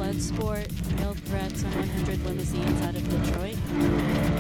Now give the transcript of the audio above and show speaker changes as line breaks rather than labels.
Bloodsport, Male Threats on 100 Limousines out of Detroit.